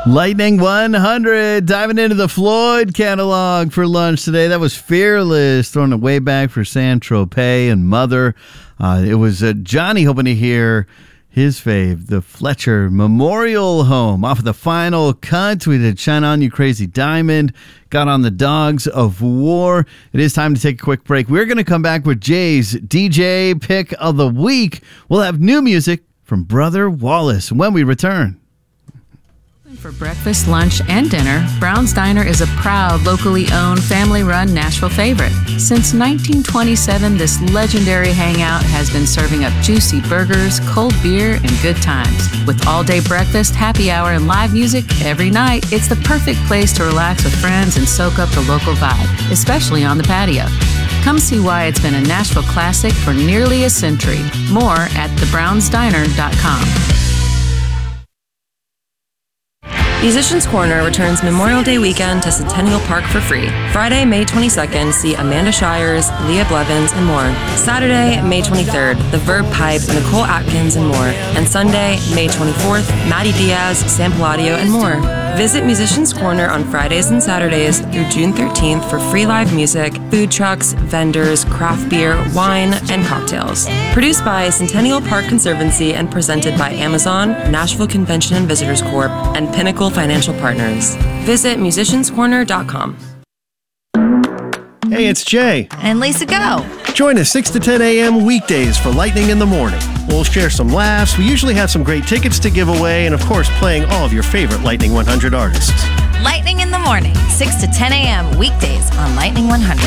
Lightning 100, diving into the Floyd catalog for lunch today. That was Fearless, throwing it way back for Saint-Tropez and Mother. It was Johnny hoping to hear his fave, the Fletcher Memorial Home. Off of the final cut, we did Shine On You Crazy Diamond, got on the Dogs of War. It is time to take a quick break. We're going to come back with Jay's DJ Pick of the Week. We'll have new music from Brother Wallace when we return. For breakfast, lunch, and dinner, Brown's Diner is a proud, locally owned, family-run Nashville favorite. Since 1927, this legendary hangout has been serving up juicy burgers, cold beer, and good times. With all-day breakfast, happy hour, and live music every night, it's the perfect place to relax with friends and soak up the local vibe, especially on the patio. Come see why it's been a Nashville classic for nearly a century. More at thebrownsdiner.com. Musicians Corner returns Memorial Day weekend to Centennial Park for free. Friday, May 22nd, see Amanda Shires, Leah Blevins, and more. Saturday, May 23rd, The Verb Pipe, Nicole Atkins, and more. And Sunday, May 24th, Maddie Diaz, Sam Palladio, and more. Visit Musicians Corner on Fridays and Saturdays through June 13th for free live music, food trucks, vendors, craft beer, wine, and cocktails. Produced by Centennial Park Conservancy and presented by Amazon, Nashville Convention and Visitors Corp., and Pinnacle Financial Partners. Visit musicianscorner.com. Hey, it's Jay. And Lisa Go. Join us 6 to 10 a.m. weekdays for Lightning in the Morning. We'll share some laughs. We usually have some great tickets to give away, and of course, playing all of your favorite Lightning 100 artists. Lightning in the Morning, 6 to 10 a.m. weekdays on Lightning 100.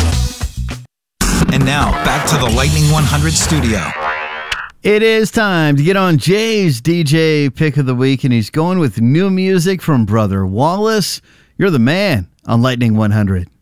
And now, back to the Lightning 100 studio. It is time to get on Jay's DJ Pick of the Week, and he's going with new music from Brother Wallace. You're the man on Lightning 100.